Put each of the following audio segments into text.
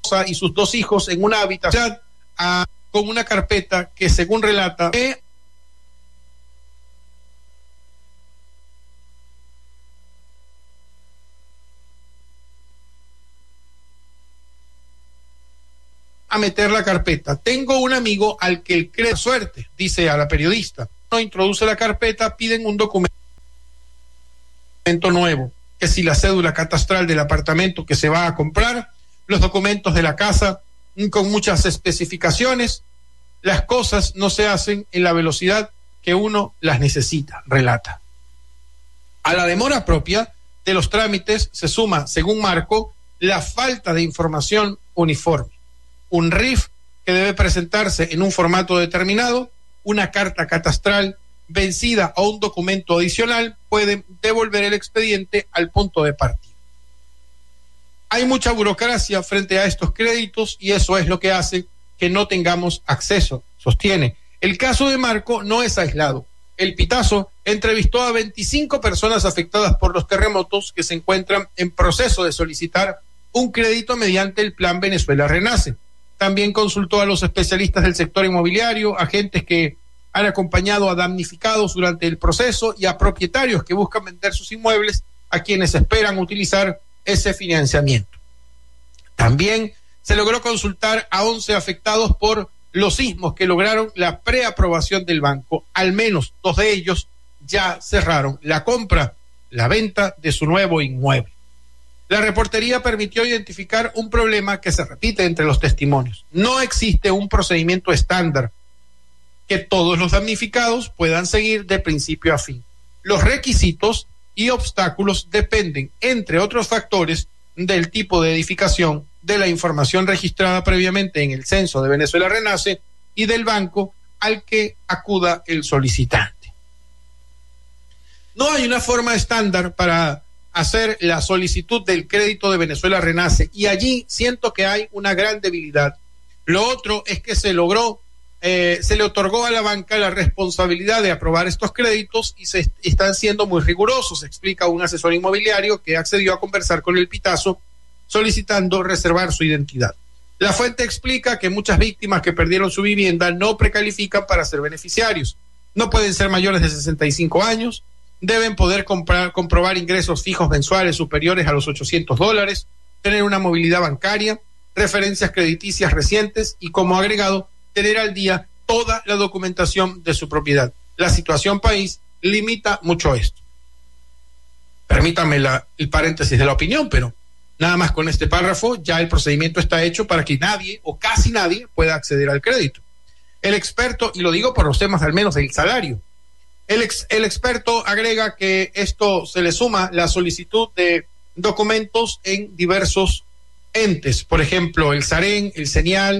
y sus 2 hijos en una habitación con una carpeta que, según relata, a meter la carpeta. Tengo un amigo al que el cree suerte, dice a la periodista. No introduce la carpeta, piden un documento nuevo, que si la cédula catastral del apartamento que se va a comprar, los documentos de la casa con muchas especificaciones. Las cosas no se hacen en la velocidad que uno las necesita, relata. A la demora propia de los trámites se suma, según Marco, la falta de información uniforme. Un RIF que debe presentarse en un formato determinado, una carta catastral vencida o un documento adicional pueden devolver el expediente al punto de partida. Hay mucha burocracia frente a estos créditos y eso es lo que hace que no tengamos acceso, sostiene. El caso de Marco no es aislado. El Pitazo entrevistó a 25 personas afectadas por los terremotos que se encuentran en proceso de solicitar un crédito mediante el Plan Venezuela Renace. También consultó a los especialistas del sector inmobiliario, agentes que han acompañado a damnificados durante el proceso y a propietarios que buscan vender sus inmuebles a quienes esperan utilizar ese financiamiento. También se logró consultar a 11 afectados por los sismos que lograron la preaprobación del banco. Al menos 2 de ellos ya cerraron la compra, la venta de su nuevo inmueble. La reportería permitió identificar un problema que se repite entre los testimonios. No existe un procedimiento estándar que todos los damnificados puedan seguir de principio a fin. Los requisitos y obstáculos dependen, entre otros factores, del tipo de edificación, de la información registrada previamente en el Censo de Venezuela Renace y del banco al que acuda el solicitante. No hay una forma estándar para hacer la solicitud del crédito de Venezuela Renace y allí siento que hay una gran debilidad. Lo otro es que se le otorgó a la banca la responsabilidad de aprobar estos créditos y se están siendo muy rigurosos, explica un asesor inmobiliario que accedió a conversar con el Pitazo solicitando reservar su identidad. La fuente explica que muchas víctimas que perdieron su vivienda no precalifican para ser beneficiarios. No pueden ser mayores de 65 años, deben poder comprobar ingresos fijos mensuales superiores a los $800, tener una movilidad bancaria, referencias crediticias recientes y, como agregado, tener al día toda la documentación de su propiedad. La situación país limita mucho esto. Permítanme el paréntesis de la opinión, pero nada más con este párrafo ya el procedimiento está hecho para que nadie o casi nadie pueda acceder al crédito. El experto, y lo digo por los temas al menos del salario, el experto agrega que esto se le suma la solicitud de documentos en diversos entes, por ejemplo, el SAREN, el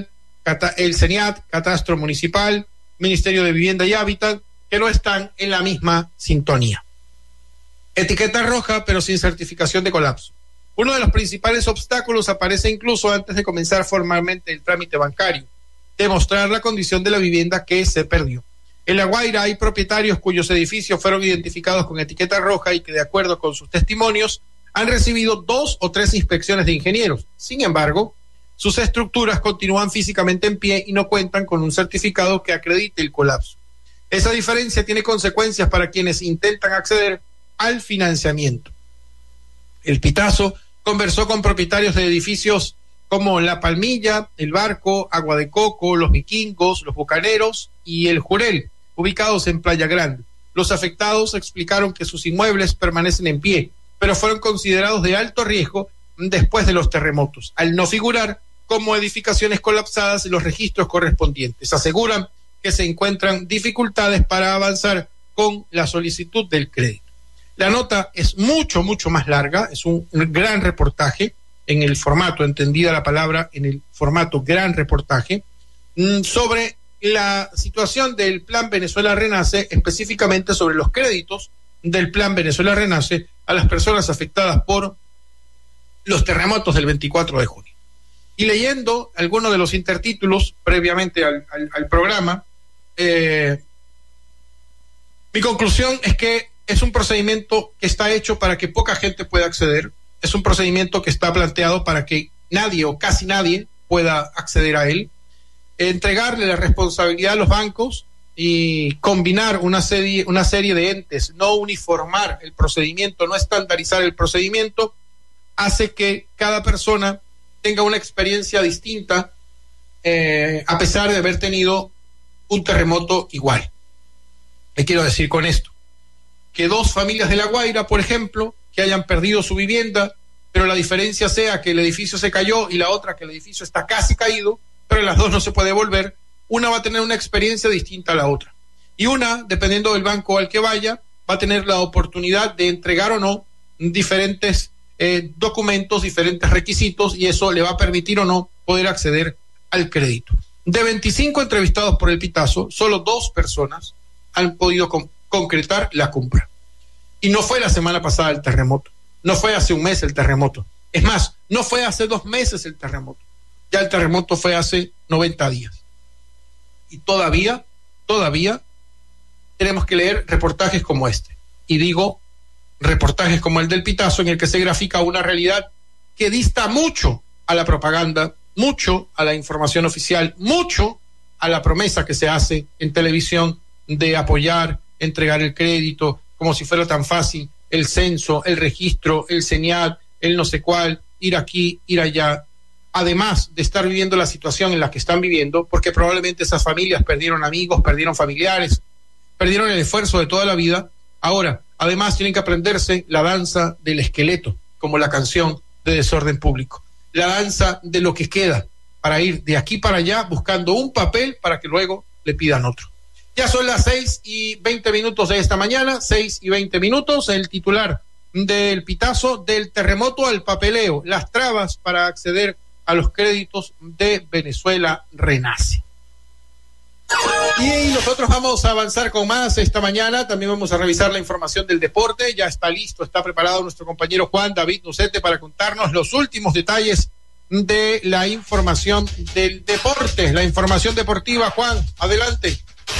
CENIAT, Catastro Municipal, Ministerio de Vivienda y Hábitat, que no están en la misma sintonía. Etiqueta roja, pero sin certificación de colapso. Uno de los principales obstáculos aparece incluso antes de comenzar formalmente el trámite bancario: demostrar la condición de la vivienda que se perdió. En La Guaira hay propietarios cuyos edificios fueron identificados con etiqueta roja y que, de acuerdo con sus testimonios, han recibido 2 o 3 inspecciones de ingenieros. Sin embargo, sus estructuras continúan físicamente en pie y no cuentan con un certificado que acredite el colapso. Esa diferencia tiene consecuencias para quienes intentan acceder al financiamiento. El Pitazo conversó con propietarios de edificios como La Palmilla, El Barco, Agua de Coco, Los Vikingos, Los Bucaneros y El Jurel, ubicados en Playa Grande. Los afectados explicaron que sus inmuebles permanecen en pie, pero fueron considerados de alto riesgo después de los terremotos, al no figurar como edificaciones colapsadas en los registros correspondientes. Aseguran que se encuentran dificultades para avanzar con la solicitud del crédito. La nota es mucho más larga, es un gran reportaje en el formato, entendida la palabra, en el formato gran reportaje, sobre la situación del Plan Venezuela Renace, específicamente sobre los créditos del Plan Venezuela Renace a las personas afectadas por los terremotos del 24 de junio. Y leyendo algunos de los intertítulos previamente al programa, mi conclusión es que es un procedimiento que está hecho para que poca gente pueda acceder, es un procedimiento que está planteado para que nadie o casi nadie pueda acceder a él, entregarle la responsabilidad a los bancos y combinar una serie de entes, no uniformar el procedimiento, no estandarizar el procedimiento, hace que cada persona tenga una experiencia distinta, a pesar de haber tenido un terremoto igual. ¿Qué quiero decir con esto? Que dos familias de La Guaira, por ejemplo, que hayan perdido su vivienda, pero la diferencia sea que el edificio se cayó y la otra que el edificio está casi caído, pero las dos no se puede volver, una va a tener una experiencia distinta a la otra. Y una, dependiendo del banco al que vaya, va a tener la oportunidad de entregar o no diferentes documentos, diferentes requisitos, y eso le va a permitir o no poder acceder al crédito. De 25 entrevistados por el Pitazo, solo 2 personas han podido concretar la compra. Y no fue la semana pasada el terremoto, no fue hace un mes el terremoto. Es más, no fue hace 2 meses el terremoto. Ya el terremoto fue hace 90 días. Y todavía tenemos que leer reportajes como este. Y digo, reportajes como el del Pitazo, en el que se grafica una realidad que dista mucho a la propaganda, mucho a la información oficial, mucho a la promesa que se hace en televisión de apoyar, entregar el crédito, como si fuera tan fácil, el censo, el registro, el señal, el no sé cuál, ir aquí, ir allá. Además de estar viviendo la situación en la que están viviendo, porque probablemente esas familias perdieron amigos, perdieron familiares, perdieron el esfuerzo de toda la vida. Ahora, además tienen que aprenderse la danza del esqueleto, como la canción de Desorden Público. La danza de lo que queda para ir de aquí para allá buscando un papel para que luego le pidan otro. Ya son las 6:20 de esta mañana, 6:20, el titular del Pitazo: del terremoto al papeleo, las trabas para acceder a los créditos de Venezuela renace. Y nosotros vamos a avanzar con más esta mañana. También vamos a revisar la información del deporte. Ya está listo, está preparado nuestro compañero Juan David Nucete para contarnos los últimos detalles de la información del deporte, la información deportiva. Juan, adelante.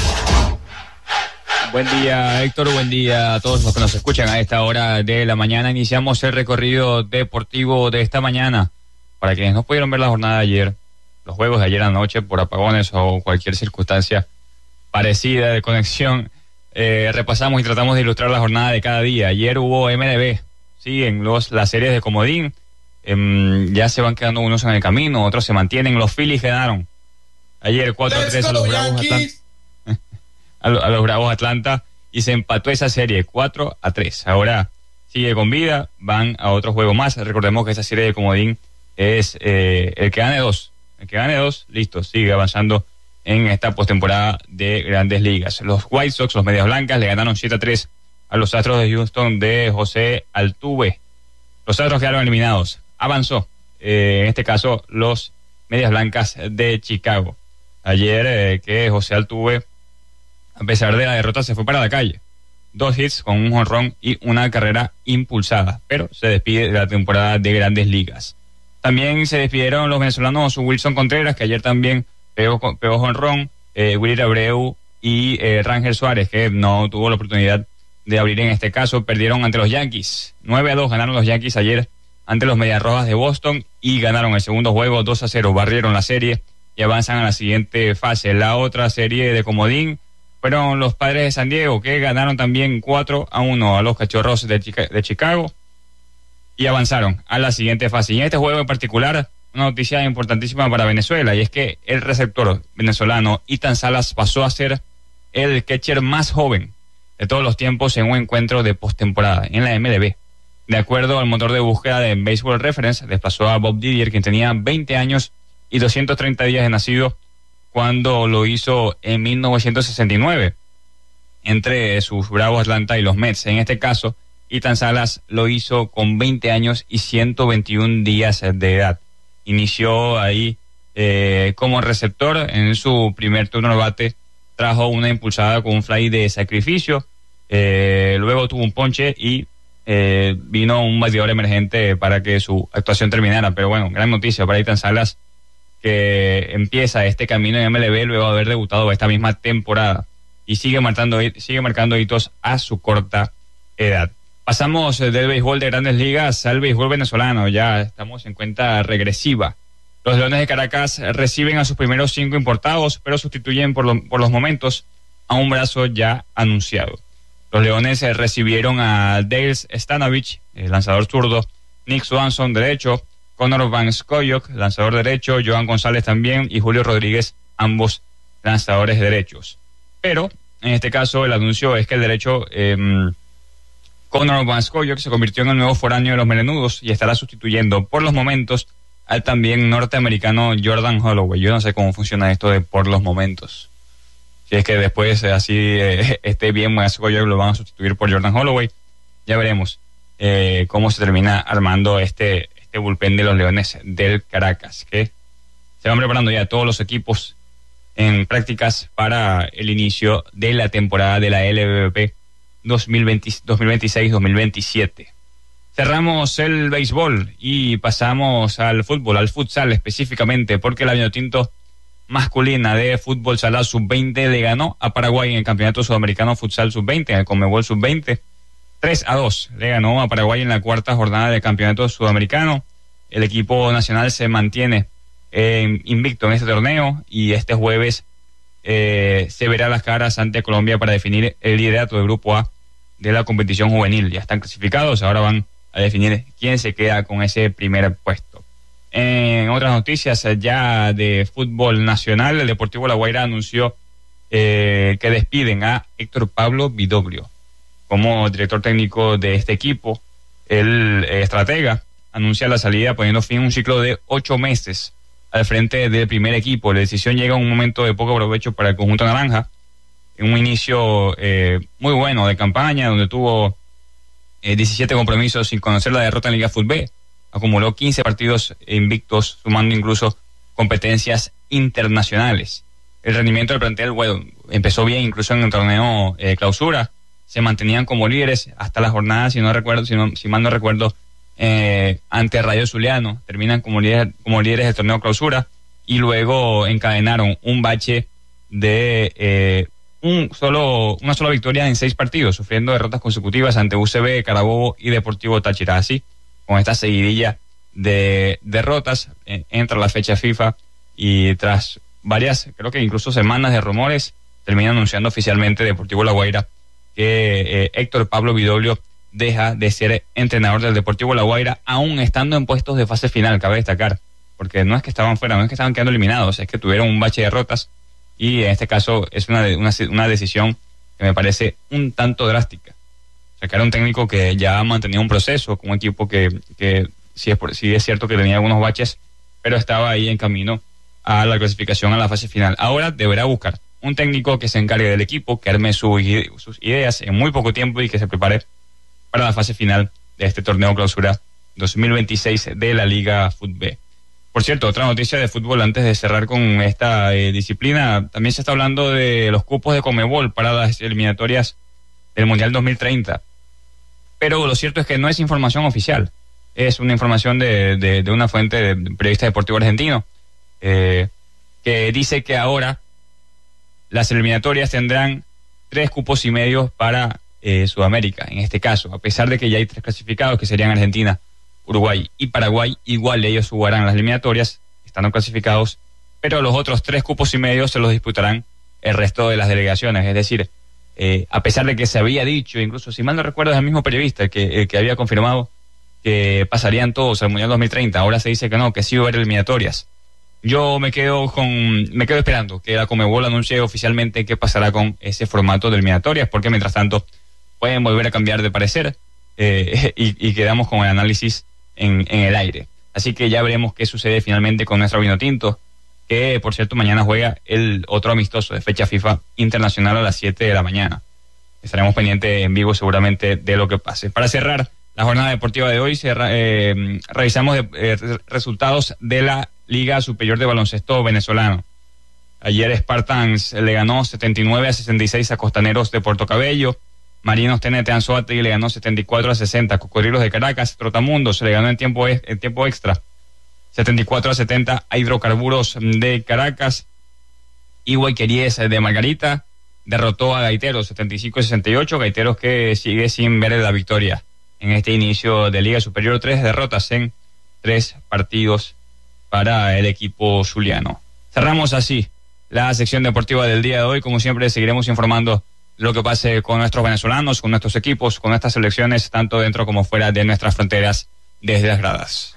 Buen día, Héctor, buen día a todos los que nos escuchan a esta hora de la mañana. Iniciamos el recorrido deportivo de esta mañana. Para quienes no pudieron ver la jornada de ayer, los juegos de ayer anoche por apagones o cualquier circunstancia parecida de conexión, repasamos y tratamos de ilustrar la jornada de cada día. Ayer hubo MLB, siguen las series de comodín, ya se van quedando unos en el camino, otros se mantienen. Los Phillies ganaron ayer 4-3 a los Bravos Atlanta, a los Bravos Atlanta, y se empató esa serie 4-3. Ahora sigue con vida, van a otro juego más. Recordemos que esa serie de comodín es el que gane 2. El que gane 2, listo, sigue avanzando en esta postemporada de Grandes Ligas. Los White Sox, los Medias Blancas, le ganaron 7-3 a los Astros de Houston de José Altuve. Los Astros quedaron eliminados. Avanzó, en este caso, los Medias Blancas de Chicago. Ayer que José Altuve, a pesar de la derrota, se fue para la calle. 2 hits con un jonrón y una carrera impulsada, pero se despide de la temporada de Grandes Ligas. También se despidieron los venezolanos Wilson Contreras, que ayer también pegó jonrón, Willy Abreu y Rangel Suárez, que no tuvo la oportunidad de abrir en este caso. Perdieron ante los Yankees. 9-2 ganaron los Yankees ayer ante los Medias Rojas de Boston y ganaron el segundo juego 2-0. Barrieron la serie y avanzan a la siguiente fase. La otra serie de comodín fueron los Padres de San Diego, que ganaron también 4-1 a los Cachorros de Chicago y avanzaron a la siguiente fase. Y en este juego en particular, una noticia importantísima para Venezuela, y es que el receptor venezolano Ethan Salas pasó a ser el catcher más joven de todos los tiempos en un encuentro de postemporada en la MLB. De acuerdo al motor de búsqueda de Baseball Reference, desplazó a Bob Didier, quien tenía 20 años y 230 días de nacido cuando lo hizo en 1969 entre sus Bravos Atlanta y los Mets. En este caso, Ethan Salas lo hizo con 20 años y 121 días de edad. Inició ahí como receptor. En su primer turno de bate trajo una impulsada con un fly de sacrificio. Luego tuvo un ponche y vino un bateador emergente para que su actuación terminara. Pero bueno, gran noticia para Ethan Salas, que empieza este camino en MLB luego de haber debutado esta misma temporada y sigue marcando hitos a su corta edad. Pasamos del béisbol de Grandes Ligas al béisbol venezolano. Ya estamos en cuenta regresiva Los Leones de Caracas reciben a sus primeros 5 importados, pero sustituyen por los momentos a un brazo ya anunciado. Los Leones recibieron a Dale Stanovich, el lanzador zurdo, Nick Swanson, derecho, Connor Van Scoyoc, lanzador derecho, Joan González también, y Julio Rodríguez, ambos lanzadores derechos. Pero, en este caso, el anuncio es que el derecho, Connor Van Scoyoc, se convirtió en el nuevo foráneo de los Melenudos y estará sustituyendo por los momentos al también norteamericano Jordan Holloway. Yo no sé cómo funciona esto de por los momentos. Si es que después así esté bien Van Scoyoc, lo van a sustituir por Jordan Holloway. Ya veremos cómo se termina armando este bullpen de los Leones del Caracas, que se van preparando ya todos los equipos en prácticas para el inicio de la temporada de la LVP 2026-2027. Cerramos el béisbol y pasamos al fútbol, al futsal específicamente, porque la Vinotinto masculina de fútbol sala sub-20 le ganó a Paraguay en el Campeonato Sudamericano Futsal sub-20, en el Conmebol sub-20. 3-2 le ganó a Paraguay en la cuarta jornada del Campeonato Sudamericano. El equipo nacional se mantiene invicto en este torneo y este jueves se verá las caras ante Colombia para definir el liderato del Grupo A de la competición juvenil. Ya están clasificados, ahora van a definir quién se queda con ese primer puesto. En otras noticias ya de fútbol nacional, el Deportivo La Guaira anunció que despiden a Héctor Pablo Vidoglio como director técnico de este equipo. El estratega anuncia la salida poniendo fin a un ciclo de 8 meses al frente del primer equipo. La decisión llega en un momento de poco provecho para el conjunto naranja, en un inicio muy bueno de campaña, donde tuvo 17 compromisos sin conocer la derrota en Liga Fútbol B. Acumuló 15 partidos invictos, sumando incluso competencias internacionales. El rendimiento del plantel, bueno, empezó bien, incluso en el torneo clausura. Se mantenían como líderes hasta la jornada, si mal no recuerdo, ante Rayo Zuliano. Terminan como líderes del torneo clausura y luego encadenaron un bache de una sola victoria en 6 partidos, sufriendo derrotas consecutivas ante UCB, Carabobo y Deportivo Táchira. Así, con esta seguidilla de derrotas, entra la fecha FIFA y tras varias, creo que incluso semanas de rumores, termina anunciando oficialmente Deportivo La Guaira que Héctor Pablo Vidoglio deja de ser entrenador del Deportivo La Guaira, aún estando en puestos de fase final, cabe destacar, porque no es que estaban fuera, no es que estaban quedando eliminados, es que tuvieron un bache de derrotas y en este caso es una decisión que me parece un tanto drástica. Sacar a un técnico que ya ha mantenido un proceso con un equipo que sí es cierto que tenía algunos baches, pero estaba ahí en camino a la clasificación a la fase final. Ahora deberá buscar un técnico que se encargue del equipo, que arme sus ideas en muy poco tiempo y que se prepare para la fase final de este torneo clausura 2026 de la Liga Fútbol B. Por cierto, otra noticia de fútbol antes de cerrar con esta disciplina, también se está hablando de los cupos de Conmebol para las eliminatorias del Mundial 2030. Pero lo cierto es que no es información oficial, es una información de una fuente de periodista deportivo argentino que dice que ahora las eliminatorias tendrán 3 cupos y medio para Sudamérica. En este caso, a pesar de que ya hay 3 clasificados, que serían Argentina, Uruguay y Paraguay, igual ellos jugarán las eliminatorias, estando clasificados, pero los otros 3 cupos y medio se los disputarán el resto de las delegaciones. Es decir, a pesar de que se había dicho, incluso si mal no recuerdo es el mismo periodista que había confirmado que pasarían todos al Mundial 2030, ahora se dice que no, que sí va a haber eliminatorias. Yo me quedo esperando que la Conmebol anuncie oficialmente qué pasará con ese formato de eliminatorias, porque mientras tanto pueden volver a cambiar de parecer y quedamos con el análisis en el aire. Así que ya veremos qué sucede finalmente con nuestro Vinotinto, que por cierto mañana juega el otro amistoso de fecha FIFA internacional a las 7 de la mañana. Estaremos pendientes en vivo seguramente de lo que pase. Para cerrar la jornada deportiva de hoy, revisamos resultados de la Liga Superior de Baloncesto Venezolano. Ayer Spartans le ganó 79-66 a Costaneros de Puerto Cabello. Marinos TNT Anzoátegui le ganó 74-60. Cocodrilos de Caracas, Trotamundos se le ganó en tiempo extra 74-70 a Hidrocarburos de Caracas. Y Guayqueríes de Margarita derrotó a Gaiteros 75-68. Gaiteros que sigue sin ver la victoria en este inicio de Liga Superior. 3 derrotas en 3 partidos para el equipo zuliano. Cerramos así la sección deportiva del día de hoy. Como siempre, seguiremos informando lo que pase con nuestros venezolanos, con nuestros equipos, con nuestras selecciones, tanto dentro como fuera de nuestras fronteras, desde las gradas.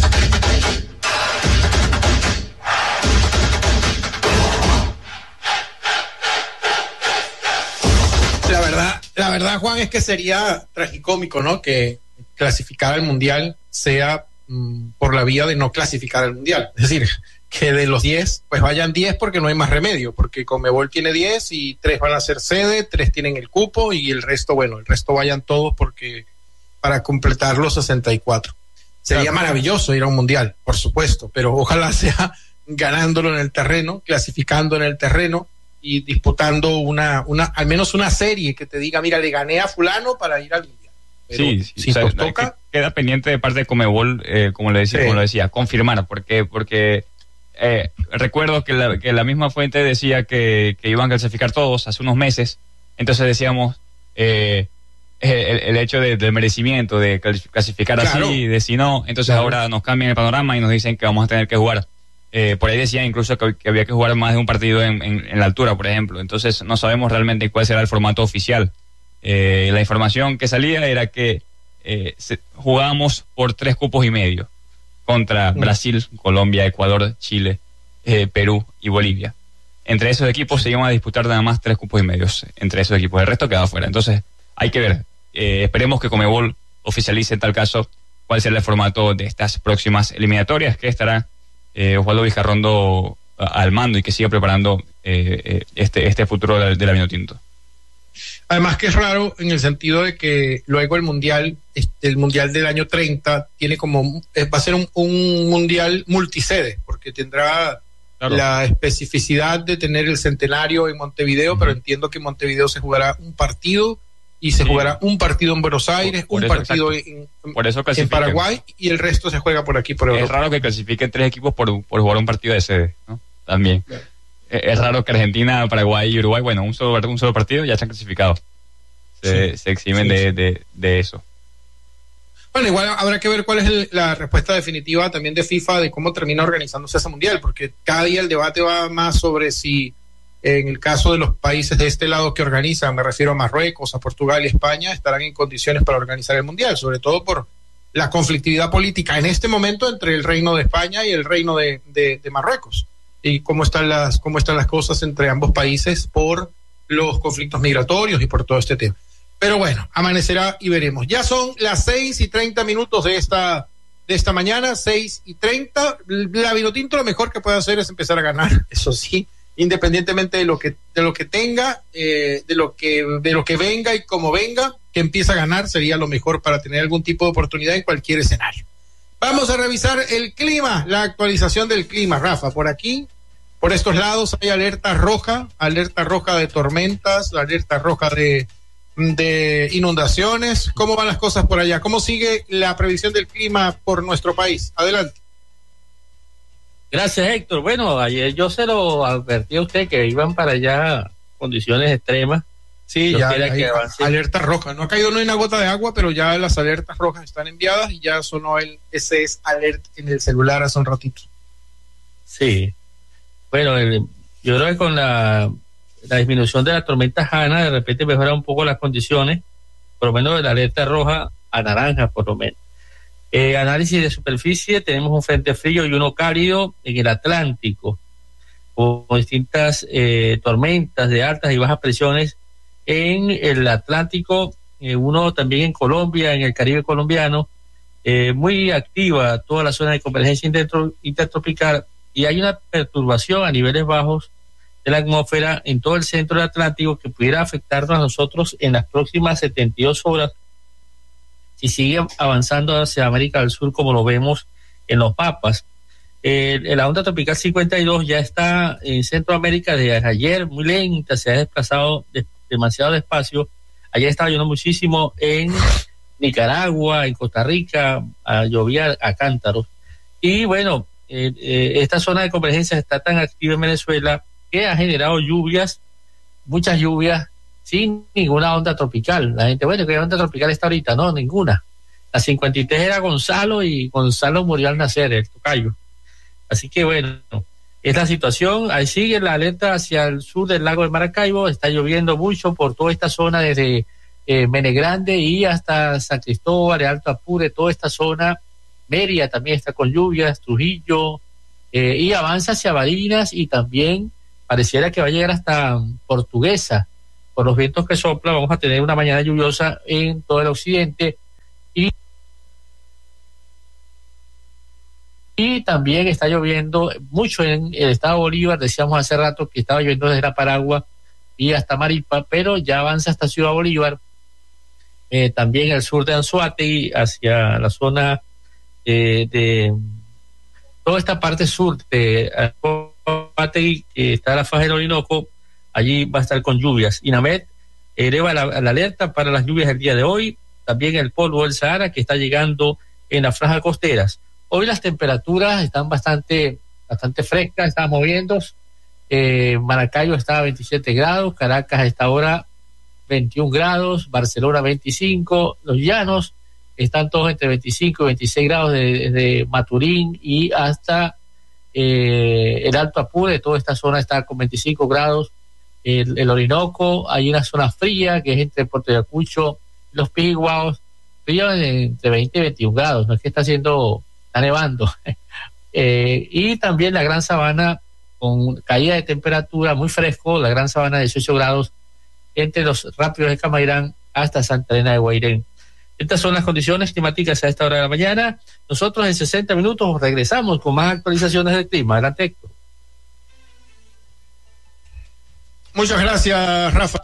La verdad, Juan, es que sería tragicómico, ¿no? Que clasificar al Mundial sea por la vía de no clasificar al Mundial. Es decir, que de los 10, pues vayan 10 porque no hay más remedio, porque Conmebol tiene 10 y 3 van a ser sede, 3 tienen el cupo y el resto vayan todos porque para completar los 64. Sería maravilloso ir a un Mundial, por supuesto, pero ojalá sea ganándolo en el terreno, clasificando en el terreno y disputando al menos una serie que te diga, mira, le gané a fulano para ir al Mundial. Pero sí, si nos toca... Queda pendiente de parte de Conmebol, como lo decía, confirmar, porque recuerdo que la misma fuente decía que iban a clasificar todos hace unos meses, entonces decíamos el hecho del merecimiento de clasificar así, de si no, entonces ahora nos cambian el panorama y nos dicen que vamos a tener que jugar. Por ahí decía incluso que había que jugar más de un partido en la altura, por ejemplo. Entonces no sabemos realmente cuál será el formato oficial. La información que salía era que jugábamos por 3 cupos y medio contra Brasil, Colombia, Ecuador, Chile, Perú y Bolivia. Entre esos equipos se iban a disputar nada más 3 cupos y medios entre esos equipos. El resto quedaba fuera. Entonces hay que ver. Esperemos que Conmebol oficialice en tal caso cuál será el formato de estas próximas eliminatorias, que estará Osvaldo Vizcarrondo al mando y que siga preparando este futuro de la Vinotinto. Además que es raro en el sentido de que luego el mundial del año 30 tiene va a ser un mundial multisede, porque tendrá la especificidad de tener el centenario en Montevideo, pero entiendo que en Montevideo se jugará un partido y se jugará un partido en Buenos Aires, un partido en Paraguay y el resto se juega por aquí, por Europa. Es raro que clasifiquen 3 equipos por jugar un partido de sede, ¿no? También. Es raro que Argentina, Paraguay y Uruguay, bueno, un solo partido ya están clasificados. Se eximen de eso. Bueno, igual habrá que ver cuál es la respuesta definitiva también de FIFA de cómo termina organizándose ese mundial, porque cada día el debate va más sobre si en el caso de los países de este lado que organizan, me refiero a Marruecos, a Portugal y España, estarán en condiciones para organizar el mundial, sobre todo por la conflictividad política en este momento entre el Reino de España y el Reino de Marruecos, y cómo están las cosas entre ambos países por los conflictos migratorios y por todo este tema. Pero bueno, amanecerá y veremos. Ya son las 6:30 de esta mañana, 6:30. La Vinotinto lo mejor que puede hacer es empezar a ganar, eso sí, independientemente de lo que tenga, de lo que venga y como venga, que empiece a ganar sería lo mejor para tener algún tipo de oportunidad en cualquier escenario. Vamos a revisar el clima, la actualización del clima, Rafa. Por aquí, por estos lados hay alerta roja de tormentas, alerta roja de inundaciones. ¿Cómo van las cosas por allá? ¿Cómo sigue la previsión del clima por nuestro país? Adelante. Gracias, Héctor. Bueno, ayer yo se lo advertí a usted que iban para allá condiciones extremas. Sí, ya hay alerta roja. No ha caído ni una gota de agua, pero ya las alertas rojas están enviadas y ya sonó el SOS Alert en el celular hace un ratito. Sí. Bueno, yo creo que con la disminución de la tormenta Hanna, de repente mejora un poco las condiciones, por lo menos de la alerta roja a naranja, por lo menos. Análisis de superficie, tenemos un frente frío y uno cálido en el Atlántico, con distintas tormentas de altas y bajas presiones en el Atlántico, uno también en Colombia, en el Caribe colombiano, muy activa toda la zona de convergencia intertropical, y hay una perturbación a niveles bajos de la atmósfera en todo el centro del Atlántico que pudiera afectarnos a nosotros en las próximas 72 horas si sigue avanzando hacia América del Sur, como lo vemos en los mapas. La onda tropical 52 ya está en Centroamérica desde ayer, muy lenta, se ha desplazado demasiado despacio. Ayer estaba lloviendo muchísimo en Nicaragua, en Costa Rica, llovía a cántaros. Y bueno, esta zona de convergencia está tan activa en Venezuela que ha generado lluvias, muchas lluvias, sin ninguna onda tropical. La gente, bueno, ¿qué onda tropical está ahorita? No, ninguna. La 53 era Gonzalo y Gonzalo murió al nacer, el tocayo. Así que bueno, es la situación. Ahí sigue la alerta hacia el sur del lago de Maracaibo. Está lloviendo mucho por toda esta zona, desde Mene Grande y hasta San Cristóbal, Alto Apure, toda esta zona. Mérida también está con lluvias, Trujillo, y avanza hacia Barinas, y también pareciera que va a llegar hasta Portuguesa. Por los vientos que soplan, vamos a tener una mañana lluviosa en todo el occidente, y también está lloviendo mucho en el estado de Bolívar. Decíamos hace rato que estaba lloviendo desde la Paragua y hasta Maripa, pero ya avanza hasta Ciudad Bolívar, también el sur de Anzoátegui, hacia la zona de toda esta parte sur de Anzoátegui, que está la faja del Orinoco. Allí va a estar con lluvias. INAMED eleva la alerta para las lluvias del día de hoy. También el polvo del Sahara, que está llegando en las franjas costeras. Hoy las temperaturas están bastante frescas, están moviendo. Maracaibo está a 27 grados, Caracas a esta hora 21 grados, Barcelona 25, los llanos están todos entre 25 y 26 grados, desde Maturín y hasta el Alto Apure. Toda esta zona está con 25 grados. El Orinoco, hay una zona fría que es entre Puerto Ayacucho y Los Piguaos, frío entre 20 y 21 grados, no es que está nevando. Y también la Gran Sabana, con caída de temperatura, muy fresco, la Gran Sabana 18 grados, entre los Rápidos de Camairán hasta Santa Elena de Guairén. Estas son las condiciones climáticas a esta hora de la mañana. Nosotros en 60 minutos regresamos con más actualizaciones del clima. Adelante, Héctor. Muchas gracias, Rafa.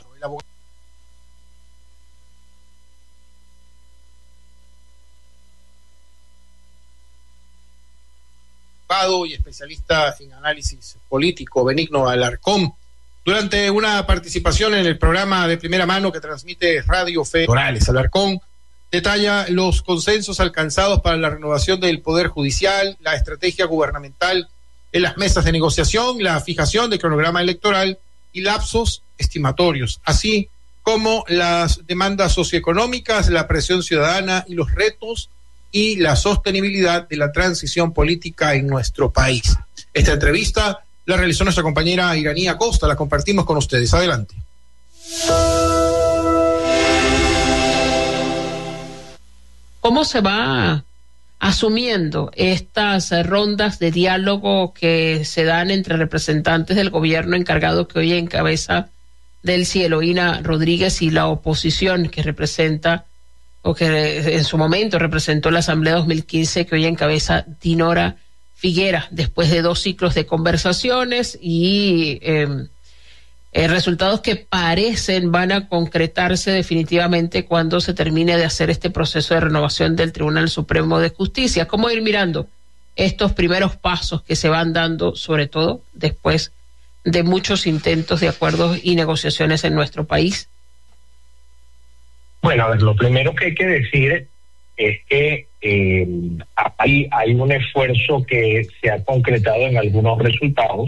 Y especialista en análisis político, Benigno Alarcón, durante una participación en el programa de primera mano que transmite Radio Fe Morales. Alarcón detalla los consensos alcanzados para la renovación del Poder Judicial, la estrategia gubernamental en las mesas de negociación, la fijación del cronograma electoral y lapsos estimatorios, así como las demandas socioeconómicas, la presión ciudadana y los retos y la sostenibilidad de la transición política en nuestro país. Esta entrevista la realizó nuestra compañera Iranía Costa, la compartimos con ustedes. Adelante. ¿Cómo se va asumiendo estas rondas de diálogo que se dan entre representantes del gobierno encargado que hoy encabeza Delcy Eloína Rodríguez y la oposición que representa, o que en su momento representó la Asamblea 2015, que hoy encabeza Dinora Figuera, después de 2 ciclos de conversaciones y resultados que parecen van a concretarse definitivamente cuando se termine de hacer este proceso de renovación del Tribunal Supremo de Justicia? ¿Cómo ir mirando estos primeros pasos que se van dando, sobre todo después de muchos intentos de acuerdos y negociaciones en nuestro país? Bueno, a ver, lo primero que hay que decir es que hay un esfuerzo que se ha concretado en algunos resultados.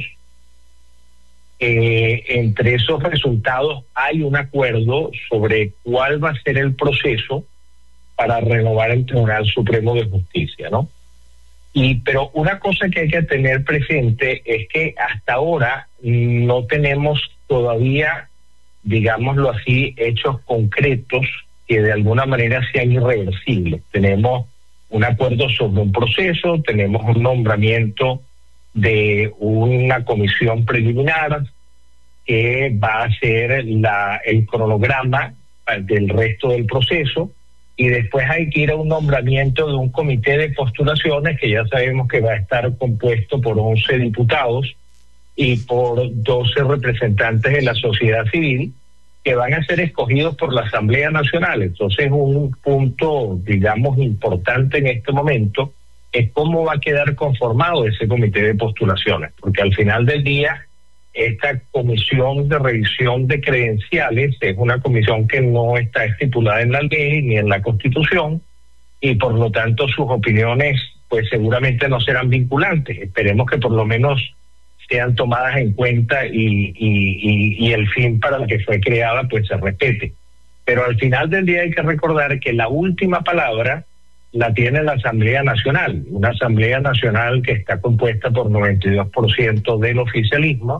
Entre esos resultados hay un acuerdo sobre cuál va a ser el proceso para renovar el Tribunal Supremo de Justicia, ¿no? Pero una cosa que hay que tener presente es que hasta ahora no tenemos todavía, digámoslo así, hechos concretos que de alguna manera sean irreversibles. Tenemos un acuerdo sobre un proceso, tenemos un nombramiento de una comisión preliminar que va a ser el cronograma del resto del proceso, y después hay que ir a un nombramiento de un comité de postulaciones que ya sabemos que va a estar compuesto por 11 diputados y por 12 representantes de la sociedad civil, que van a ser escogidos por la Asamblea Nacional. Entonces, un punto, digamos, importante en este momento es cómo va a quedar conformado ese comité de postulaciones, porque al final del día, esta comisión de revisión de credenciales es una comisión que no está estipulada en la ley ni en la Constitución, y por lo tanto sus opiniones pues seguramente no serán vinculantes. Esperemos que por lo menos sean tomadas en cuenta y el fin para el que fue creada pues se respete. Pero al final del día hay que recordar que la última palabra la tiene la Asamblea Nacional, una Asamblea Nacional que está compuesta por 92% del oficialismo,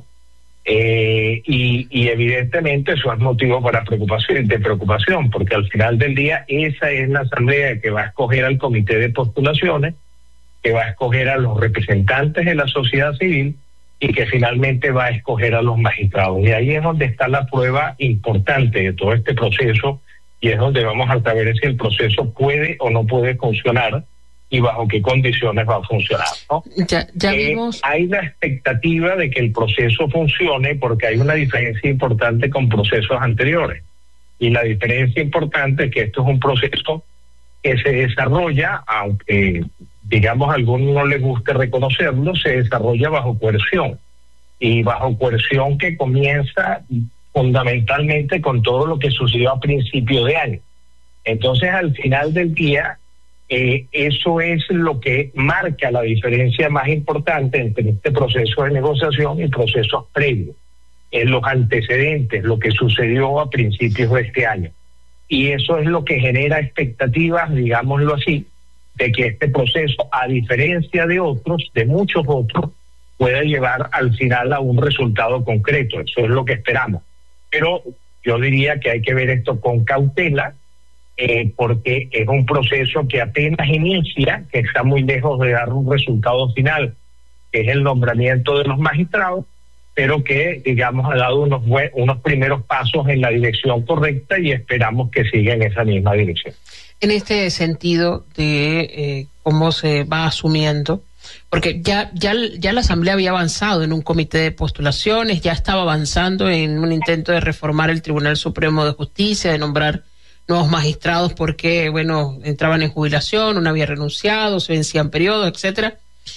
y evidentemente eso es motivo para preocupación, porque al final del día esa es la Asamblea que va a escoger al comité de postulaciones, que va a escoger a los representantes de la sociedad civil y que finalmente va a escoger a los magistrados. Y ahí es donde está la prueba importante de todo este proceso, y es donde vamos a saber si el proceso puede o no puede funcionar y bajo qué condiciones va a funcionar, ¿no? Ya vimos. Hay la expectativa de que el proceso funcione porque hay una diferencia importante con procesos anteriores. Y la diferencia importante es que esto es un proceso que se desarrolla, aunque digamos a algunos no les guste reconocerlo, se desarrolla bajo coerción. Y bajo coerción que comienza fundamentalmente con todo lo que sucedió a principio de año. Entonces, al final del día, eso es lo que marca la diferencia más importante entre este proceso de negociación y procesos previos, en los antecedentes, lo que sucedió a principios de este año. Y eso es lo que genera expectativas, digámoslo así, de que este proceso, a diferencia de otros, de muchos otros, pueda llevar al final a un resultado concreto. Eso es lo que esperamos. Pero yo diría que hay que ver esto con cautela, porque es un proceso que apenas inicia, que está muy lejos de dar un resultado final, que es el nombramiento de los magistrados, pero que, digamos, ha dado unos primeros pasos en la dirección correcta y esperamos que siga en esa misma dirección. En este sentido de cómo se va asumiendo, porque ya la Asamblea había avanzado en un comité de postulaciones, ya estaba avanzando en un intento de reformar el Tribunal Supremo de Justicia, de nombrar nuevos magistrados porque, bueno, entraban en jubilación, uno había renunciado, se vencían periodos, etcétera.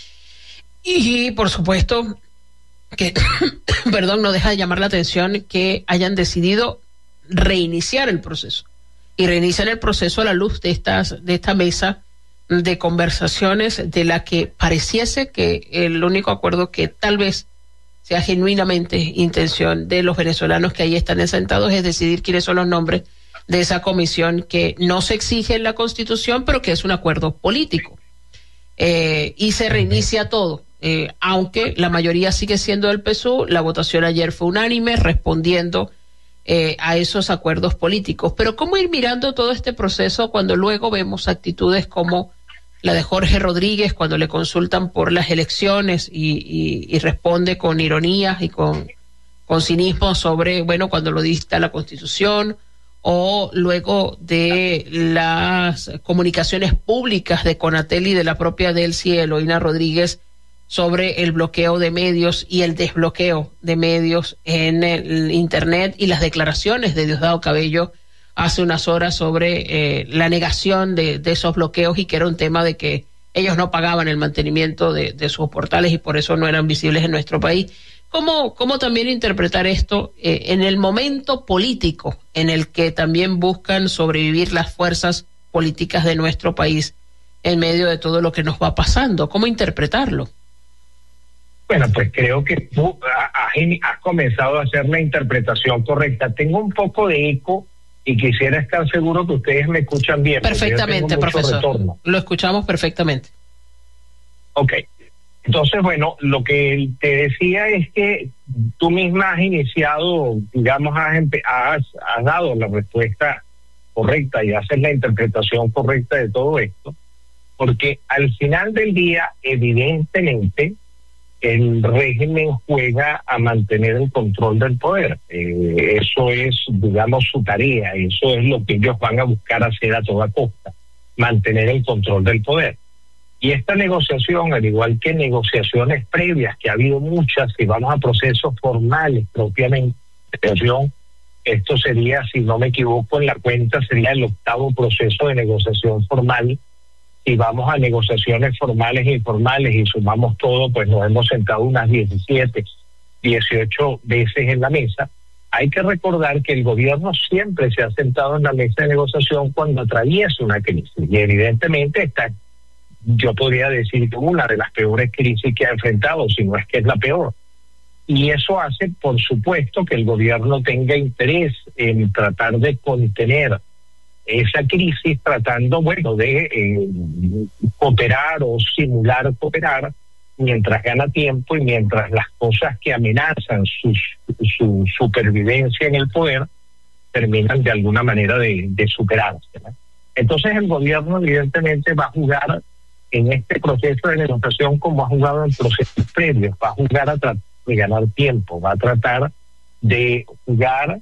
Y por supuesto que, perdón, no deja de llamar la atención que hayan decidido reiniciar el proceso. Y reiniciar el proceso a la luz de esta mesa de conversaciones de la que pareciese que el único acuerdo que tal vez sea genuinamente intención de los venezolanos que ahí están sentados es decidir quiénes son los nombres de esa comisión que no se exige en la Constitución, pero que es un acuerdo político. Y se reinicia todo. Aunque la mayoría sigue siendo del PSUV, la votación ayer fue unánime, respondiendo a esos acuerdos políticos. Pero ¿cómo ir mirando todo este proceso cuando luego vemos actitudes como la de Jorge Rodríguez cuando le consultan por las elecciones y responde con ironías y con cinismo sobre, bueno, cuando lo dicta la Constitución, o luego de las comunicaciones públicas de Conatel y de la propia Delcy Eloína Rodríguez sobre el bloqueo de medios y el desbloqueo de medios en el Internet, y las declaraciones de Diosdado Cabello hace unas horas sobre la negación de esos bloqueos y que era un tema de que ellos no pagaban el mantenimiento de sus portales y por eso no eran visibles en nuestro país. ¿Cómo también interpretar esto en el momento político en el que también buscan sobrevivir las fuerzas políticas de nuestro país en medio de todo lo que nos va pasando? ¿Cómo interpretarlo? Bueno, pues creo que tú has comenzado a hacer la interpretación correcta. Tengo un poco de eco y quisiera estar seguro que ustedes me escuchan bien. Perfectamente, profesor. Retorno. Lo escuchamos perfectamente. Ok. Entonces, bueno, lo que te decía es que tú misma has iniciado, digamos, has dado la respuesta correcta y haces la interpretación correcta de todo esto, porque al final del día, evidentemente, el régimen juega a mantener el control del poder. Eso es, digamos, su tarea, eso es lo que ellos van a buscar hacer a toda costa, mantener el control del poder. Y esta negociación, al igual que negociaciones previas, que ha habido muchas, si vamos a procesos formales propiamente, esto sería, si no me equivoco en la cuenta, sería el 8º proceso de negociación formal. Si vamos a negociaciones formales e informales y sumamos todo, pues nos hemos sentado unas 17, 18 veces en la mesa. Hay que recordar que el gobierno siempre se ha sentado en la mesa de negociación cuando atraviesa una crisis. Y evidentemente está, yo podría decir que una de las peores crisis que ha enfrentado, si no es que es la peor. Y eso hace, por supuesto, que el gobierno tenga interés en tratar de contener esa crisis tratando, bueno, de cooperar o simular cooperar mientras gana tiempo y mientras las cosas que amenazan su supervivencia en el poder terminan de alguna manera de superarse, ¿no? Entonces el gobierno evidentemente va a jugar en este proceso de negociación como ha jugado en procesos previos, va a jugar a tratar de ganar tiempo, va a tratar de jugar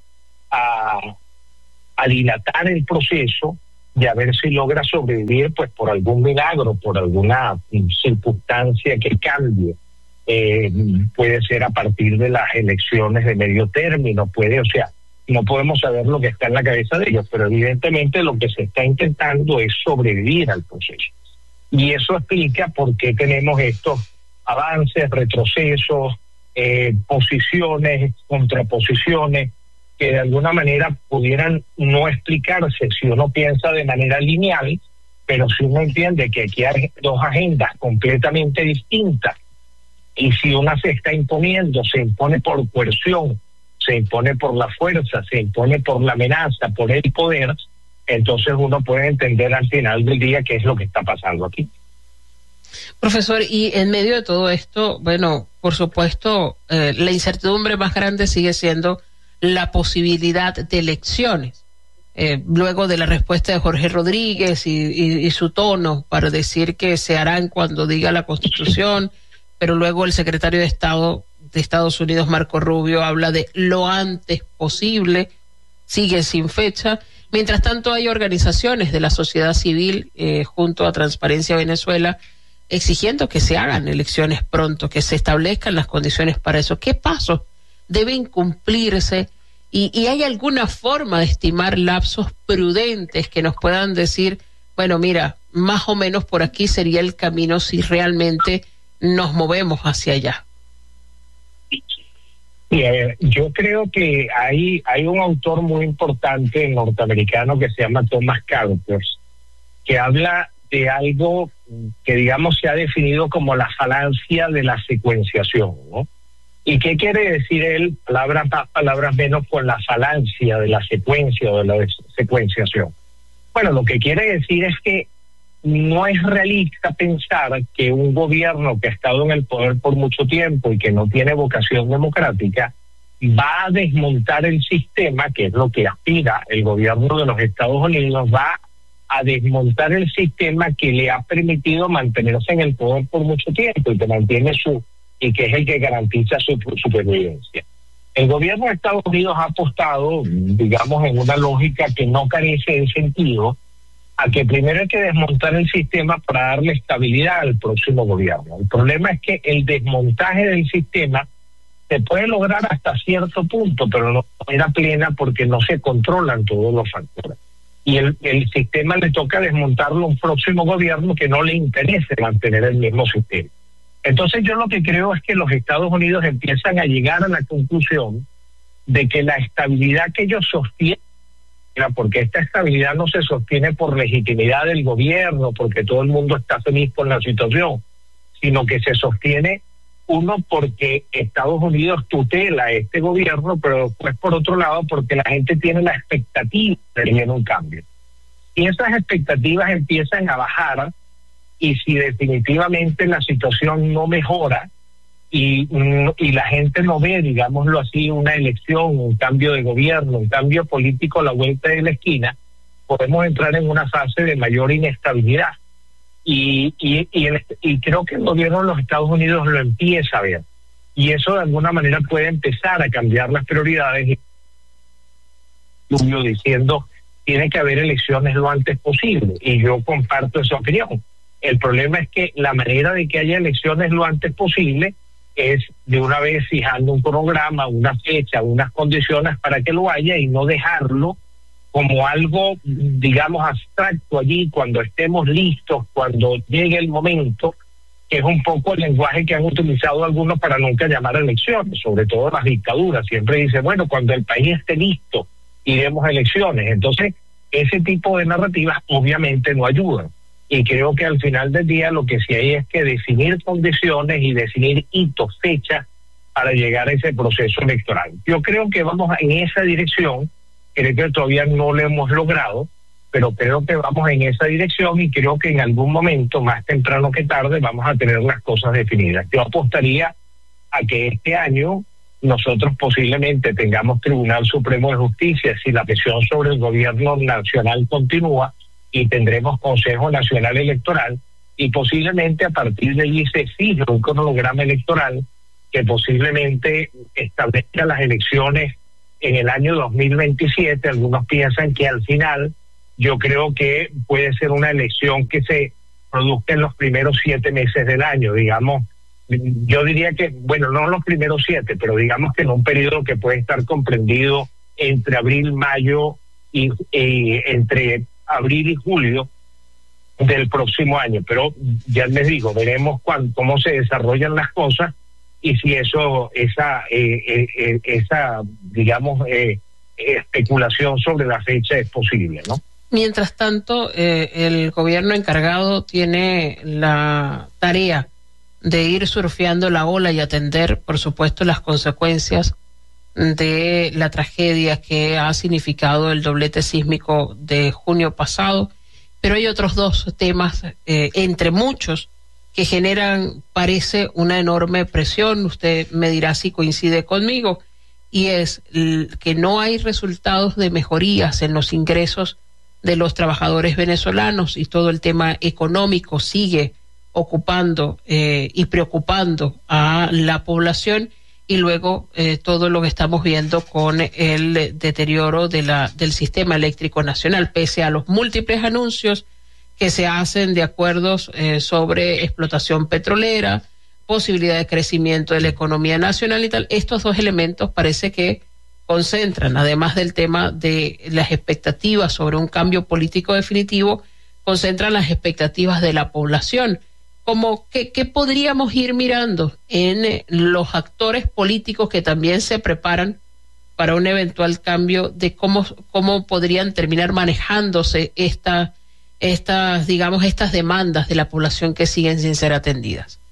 a dilatar el proceso y a ver si logra sobrevivir pues por algún milagro, por alguna circunstancia que cambie. Puede ser a partir de las elecciones de medio término, no podemos saber lo que está en la cabeza de ellos, pero evidentemente lo que se está intentando es sobrevivir al proceso. Y eso explica por qué tenemos estos avances, retrocesos, posiciones, contraposiciones, que de alguna manera pudieran no explicarse si uno piensa de manera lineal, pero si uno entiende que aquí hay dos agendas completamente distintas, y si una se está imponiendo, se impone por coerción, se impone por la fuerza, se impone por la amenaza, por el poder, entonces uno puede entender al final del día qué es lo que está pasando aquí. Profesor, y en medio de todo esto, bueno, por supuesto, la incertidumbre más grande sigue siendo la posibilidad de elecciones. Luego de la respuesta de Jorge Rodríguez y su tono para decir que se harán cuando diga la Constitución, pero luego el secretario de Estado de Estados Unidos, Marco Rubio, habla de lo antes posible, sigue sin fecha. Mientras tanto, hay organizaciones de la sociedad civil junto a Transparencia Venezuela exigiendo que se hagan elecciones pronto, que se establezcan las condiciones para eso. ¿Qué pasos deben cumplirse? ¿Y hay alguna forma de estimar lapsos prudentes que nos puedan decir, bueno, mira, más o menos por aquí sería el camino si realmente nos movemos hacia allá? Yo creo que hay un autor muy importante norteamericano que se llama Thomas Carpers, que habla de algo que digamos se ha definido como la falacia de la secuenciación, ¿no? ¿Y qué quiere decir él? Palabras más, palabras menos, con la falacia de la secuencia o de la secuenciación. Bueno, lo que quiere decir es que no es realista pensar que un gobierno que ha estado en el poder por mucho tiempo y que no tiene vocación democrática va a desmontar el sistema, que es lo que aspira el gobierno de los Estados Unidos, va a desmontar el sistema que le ha permitido mantenerse en el poder por mucho tiempo y que mantiene y que es el que garantiza su supervivencia. El gobierno de Estados Unidos ha apostado, digamos, en una lógica que no carece de sentido, a que primero hay que desmontar el sistema para darle estabilidad al próximo gobierno. El problema es que el desmontaje del sistema se puede lograr hasta cierto punto, pero no de manera plena porque no se controlan todos los factores. Y el sistema le toca desmontarlo a un próximo gobierno que no le interese mantener el mismo sistema. Entonces yo lo que creo es que los Estados Unidos empiezan a llegar a la conclusión de que la estabilidad que ellos sostienen, porque esta estabilidad no se sostiene por legitimidad del gobierno, porque todo el mundo está feliz con la situación, sino que se sostiene, uno, porque Estados Unidos tutela a este gobierno, pero después por otro lado porque la gente tiene la expectativa de que viene un cambio. Y esas expectativas empiezan a bajar, y si definitivamente la situación no mejora y la gente no ve, digámoslo así, una elección, un cambio de gobierno, un cambio político a la vuelta de la esquina, podemos entrar en una fase de mayor inestabilidad. Y creo que el gobierno de los Estados Unidos lo empieza a ver. Y eso de alguna manera puede empezar a cambiar las prioridades. Diciendo, tiene que haber elecciones lo antes posible. Y yo comparto esa opinión. El problema es que la manera de que haya elecciones lo antes posible es de una vez fijando un programa, una fecha, unas condiciones para que lo haya y no dejarlo como algo, digamos, abstracto allí cuando estemos listos, cuando llegue el momento, que es un poco el lenguaje que han utilizado algunos para nunca llamar a elecciones, sobre todo las dictaduras. Siempre dice, bueno, cuando el país esté listo, iremos a elecciones. Entonces, ese tipo de narrativas obviamente no ayudan. Y creo que al final del día lo que sí hay es que definir condiciones y definir hitos, fechas para llegar a ese proceso electoral. Yo creo que vamos en esa dirección, creo que todavía no lo hemos logrado, pero creo que vamos en esa dirección y creo que en algún momento, más temprano que tarde, vamos a tener las cosas definidas. Yo apostaría a que este año nosotros posiblemente tengamos Tribunal Supremo de Justicia si la presión sobre el gobierno nacional continúa, y tendremos Consejo Nacional Electoral, y posiblemente a partir de allí se fije un cronograma electoral que posiblemente establezca las elecciones en el año 2027. Algunos piensan que al final, yo creo que puede ser una elección que se produzca en los primeros 7 meses del año, digamos. Yo diría que, bueno, no los primeros 7, pero digamos que en un periodo que puede estar comprendido entre abril, mayo y entre abril y julio del próximo año. Pero ya les digo, veremos cómo se desarrollan las cosas y si esa digamos, especulación sobre la fecha es posible, ¿no? Mientras tanto, el gobierno encargado tiene la tarea de ir surfeando la ola y atender, por supuesto, las consecuencias de la tragedia que ha significado el doblete sísmico de junio pasado, pero hay otros 2 temas, entre muchos, que generan, parece, una enorme presión. Usted me dirá si coincide conmigo, y es que no hay resultados de mejorías en los ingresos de los trabajadores venezolanos, y todo el tema económico sigue ocupando y preocupando a la población, y luego todo lo que estamos viendo con el deterioro del sistema eléctrico nacional, pese a los múltiples anuncios que se hacen de acuerdos sobre explotación petrolera, posibilidad de crecimiento de la economía nacional y tal. Estos 2 elementos parece que concentran, además del tema de las expectativas sobre un cambio político definitivo, concentran las expectativas de la población. Como ¿qué podríamos ir mirando en los actores políticos que también se preparan para un eventual cambio, de cómo podrían terminar manejándose estas demandas de la población que siguen sin ser atendidas?